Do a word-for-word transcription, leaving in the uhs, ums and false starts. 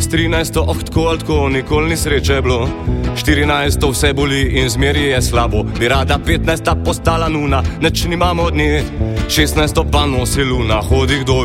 S trinajsto, oh, tako ali tako, nikoli ni sreče bilo. Štirinajsto vse boli in zmeri je slabo. Bi rada petnajsta postala nuna, neč nimamo dni. Šestnajsto pa nosi luna, hodi kdo